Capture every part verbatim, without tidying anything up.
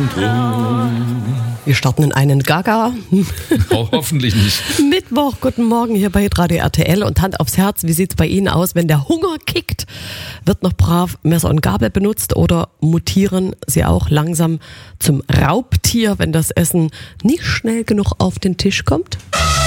und rum. Wir starten in einen Gaga. Oh, hoffentlich nicht. Mittwoch, guten Morgen hier bei Radio R T L und Hand aufs Herz, wie sieht's bei Ihnen aus, wenn der Hunger kickt? Wird noch brav Messer und Gabel benutzt oder mutieren Sie auch langsam zum Raubtier, wenn das Essen nicht schnell genug auf den Tisch kommt?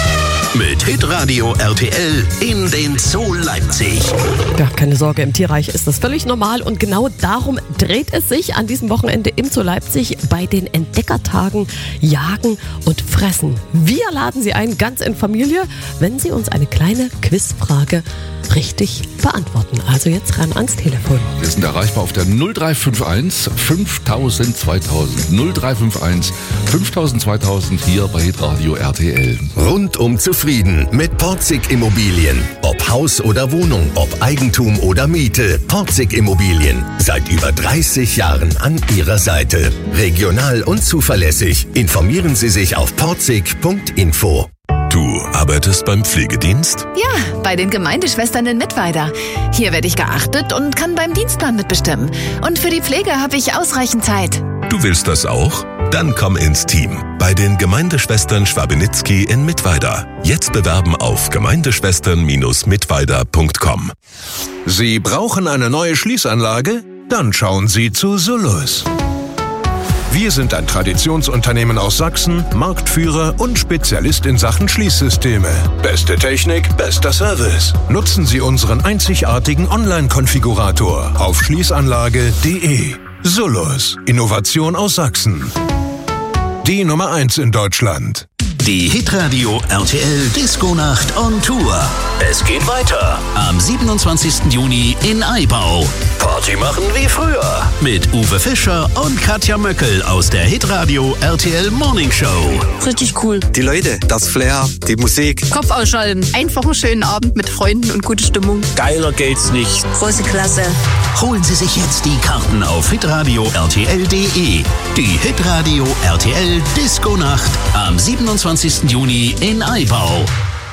Mit Hitradio R T L in den Zoo Leipzig. Ja, keine Sorge, im Tierreich ist das völlig normal und genau darum dreht es sich an diesem Wochenende im Zoo Leipzig bei den Entdeckertagen Jagen und Fressen. Wir laden Sie ein, ganz in Familie, wenn Sie uns eine kleine Quizfrage richtig beantworten. Also jetzt ran ans Telefon. Wir sind erreichbar auf der null drei fünf eins fünftausend zweitausend. null drei fünf eins fünftausend zweitausend hier bei Hitradio R T L. Rundum zufrieden mit Porzig Immobilien. Ob Haus oder Wohnung, ob Eigentum oder Miete. Porzig Immobilien. Seit über dreißig Jahren an Ihrer Seite. Regional und zuverlässig. Informieren Sie sich auf porzig punkt info. Du arbeitest beim Pflegedienst? Ja, bei den Gemeindeschwestern in Mittweida. Hier werde ich geachtet und kann beim Dienstplan mitbestimmen. Und für die Pflege habe ich ausreichend Zeit. Du willst das auch? Dann komm ins Team. Bei den Gemeindeschwestern Schwabenitzky in Mittweida. Jetzt bewerben auf gemeindeschwestern Bindestrich mittweida punkt com. Sie brauchen eine neue Schließanlage? Dann schauen Sie zu Sullus. Wir sind ein Traditionsunternehmen aus Sachsen, Marktführer und Spezialist in Sachen Schließsysteme. Beste Technik, bester Service. Nutzen Sie unseren einzigartigen Online-Konfigurator auf schließanlage punkt de. Sullus, Innovation aus Sachsen. Die Nummer eins in Deutschland. Die Hitradio R T L Disco-Nacht on Tour. Es geht weiter am siebenundzwanzigsten Juni in Aibau. Party machen wie früher mit Uwe Fischer und Katja Möckel aus der Hitradio R T L Morning Show. Richtig cool. Die Leute, das Flair, die Musik. Kopf ausschalten. Einfach einen schönen Abend mit Freunden und gute Stimmung. Geiler geht's nicht. Große Klasse. Holen Sie sich jetzt die Karten auf hitradio R T L punkt de. Die Hitradio R T L Disco-Nacht am siebenundzwanzigsten Juni in Aibau.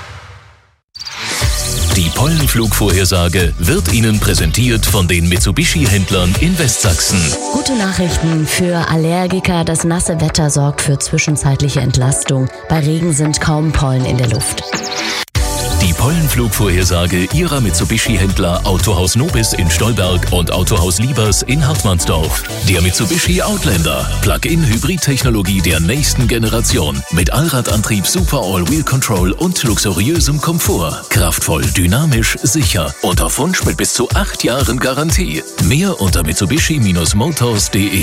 Die Pollenflugvorhersage wird Ihnen präsentiert von den Mitsubishi-Händlern in Westsachsen. Gute Nachrichten für Allergiker. Das nasse Wetter sorgt für zwischenzeitliche Entlastung. Bei Regen sind kaum Pollen in der Luft. Die Pollenflugvorhersage Ihrer Mitsubishi-Händler Autohaus Nobis in Stolberg und Autohaus Liebers in Hartmannsdorf. Der Mitsubishi Outlander. Plug-in-Hybrid-Technologie der nächsten Generation. Mit Allradantrieb, Super All-Wheel Control und luxuriösem Komfort. Kraftvoll, dynamisch, sicher. Und auf Wunsch mit bis zu acht Jahren Garantie. Mehr unter mitsubishi Bindestrich motors punkt de.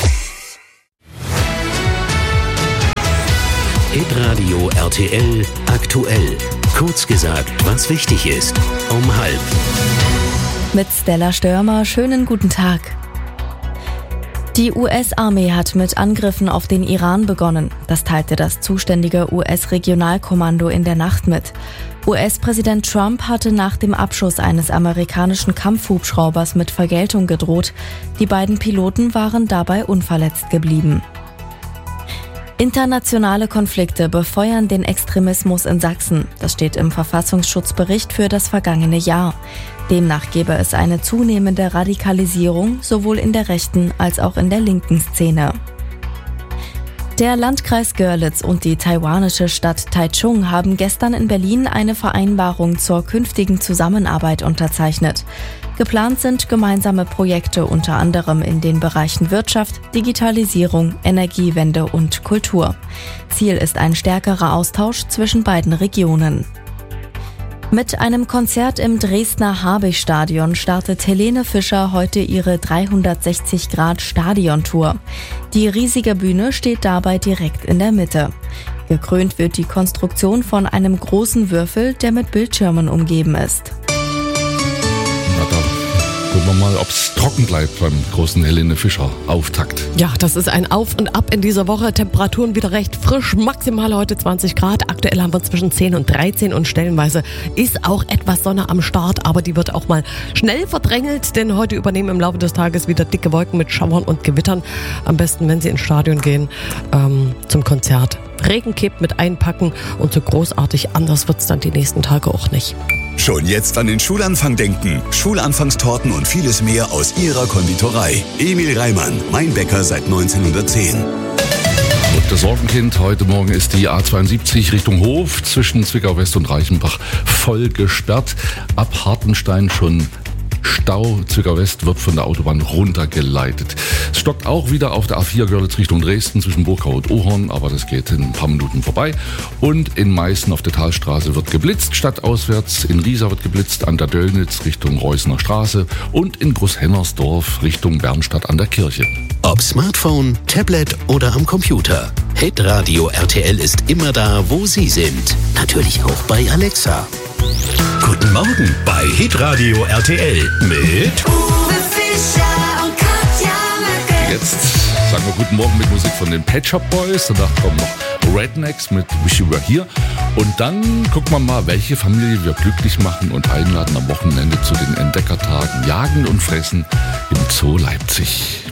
Hitradio R T L aktuell. Kurz gesagt, was wichtig ist. Um halb. Mit Stella Störmer, schönen guten Tag. Die U S-Armee hat mit Angriffen auf den Iran begonnen. Das teilte das zuständige U S-Regionalkommando in der Nacht mit. U S-Präsident Trump hatte nach dem Abschuss eines amerikanischen Kampfhubschraubers mit Vergeltung gedroht. Die beiden Piloten waren dabei unverletzt geblieben. Internationale Konflikte befeuern den Extremismus in Sachsen. Das steht im Verfassungsschutzbericht für das vergangene Jahr. Demnach gebe es eine zunehmende Radikalisierung sowohl in der rechten als auch in der linken Szene. Der Landkreis Görlitz und die taiwanische Stadt Taichung haben gestern in Berlin eine Vereinbarung zur künftigen Zusammenarbeit unterzeichnet. Geplant sind gemeinsame Projekte unter anderem in den Bereichen Wirtschaft, Digitalisierung, Energiewende und Kultur. Ziel ist ein stärkerer Austausch zwischen beiden Regionen. Mit einem Konzert im Dresdner Habicht-Stadion startet Helene Fischer heute ihre dreihundertsechzig Grad Stadiontour. Die riesige Bühne steht dabei direkt in der Mitte. Gekrönt wird die Konstruktion von einem großen Würfel, der mit Bildschirmen umgeben ist. Gucken wir mal, ob es trocken bleibt beim großen Helene Fischer Auftakt. Ja, das ist ein Auf und Ab in dieser Woche. Temperaturen wieder recht frisch, maximal heute zwanzig Grad. Aktuell haben wir zwischen zehn und dreizehn und stellenweise ist auch etwas Sonne am Start, aber die wird auch mal schnell verdrängelt, denn heute übernehmen im Laufe des Tages wieder dicke Wolken mit Schauern und Gewittern. Am besten, wenn Sie ins Stadion gehen, ähm, zum Konzert. Regencape mit einpacken und so großartig anders wird's dann die nächsten Tage auch nicht. Schon jetzt an den Schulanfang denken. Schulanfangstorten und vieles mehr aus Ihrer Konditorei. Emil Reimann, mein Bäcker seit neunzehnhundertzehn. Und das Sorgenkind, heute Morgen ist die A zweiundsiebzig Richtung Hof zwischen Zwickau West und Reichenbach voll gesperrt. Ab Hartenstein schon Stau. Zwickau West wird von der Autobahn runtergeleitet. Es stockt auch wieder auf der A vier Görlitz Richtung Dresden zwischen Burgau und Ohorn, aber das geht in ein paar Minuten vorbei. Und in Meißen auf der Talstraße wird geblitzt, stadtauswärts. In Riesa wird geblitzt, an der Döllnitz Richtung Reusner Straße und in Großhennersdorf Richtung Bernstadt an der Kirche. Ob Smartphone, Tablet oder am Computer. Hitradio R T L ist immer da, wo Sie sind. Natürlich auch bei Alexa. Guten Morgen bei Hitradio R T L mit Uwe Fischer und Katja Möcke. Jetzt sagen wir guten Morgen mit Musik von den Pet Shop Boys. Danach kommen noch Rednecks mit Wish You Were Here. Und dann gucken wir mal, welche Familie wir glücklich machen und einladen am Wochenende zu den Entdeckertagen Jagen und Fressen im Zoo Leipzig.